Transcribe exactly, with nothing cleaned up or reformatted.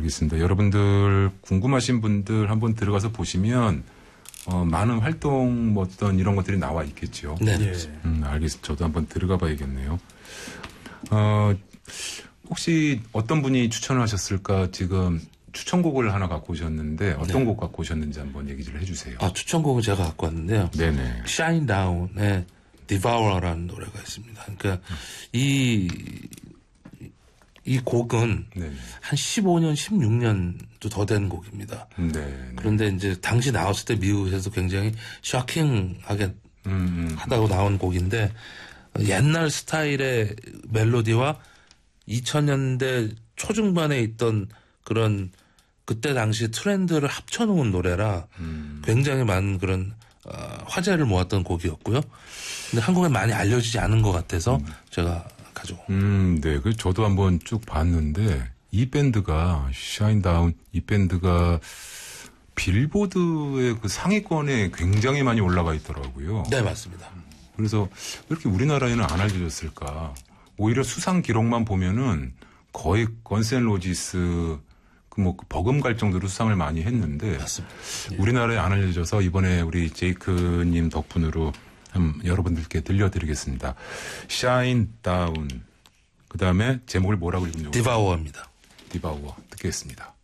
알겠습니다. 여러분들 궁금하신 분들 한번 들어가서 보시면 어, 많은 활동 뭐 어떤 이런 것들이 나와 있겠죠. 네. 예. 음, 알겠습니다. 저도 한번 들어가 봐야겠네요. 어, 혹시 어떤 분이 추천을 하셨을까? 지금 추천곡을 하나 갖고 오셨는데 어떤 네. 곡 갖고 오셨는지 한번 얘기 좀 해주세요. 아, 추천곡은 제가 갖고 왔는데요. 네네. Shine Down의 Devour라는 노래가 있습니다. 그러니까 이, 이 곡은 네네. 한 십오 년, 십육 년도 더 된 곡입니다. 네. 그런데 이제 당시 나왔을 때 미국에서 굉장히 쇼킹하게 음, 음. 하다고 나온 곡인데 옛날 스타일의 멜로디와 이천 년대 초중반에 있던 그런 그때 당시 트렌드를 합쳐놓은 노래라 음. 굉장히 많은 그런 어, 화제를 모았던 곡이었고요. 근데 한국에 많이 알려지지 않은 것 같아서 음. 제가 가져온. 음, 네. 그 저도 한번 쭉 봤는데 이 밴드가 샤인 다운 이 밴드가 빌보드의 그 상위권에 굉장히 많이 올라가 있더라고요. 네, 맞습니다. 그래서 왜 이렇게 우리나라에는 안 알려졌을까? 오히려 수상 기록만 보면은 거의 건센로지스 그 뭐 버금갈 정도로 수상을 많이 했는데 맞습니다. 예. 우리나라에 안 알려져서 이번에 우리 제이크님 덕분으로 한 여러분들께 들려드리겠습니다. Shine Down. 그 다음에 제목을 뭐라고 읽으면 디바워입니다. 디바워 듣겠습니다.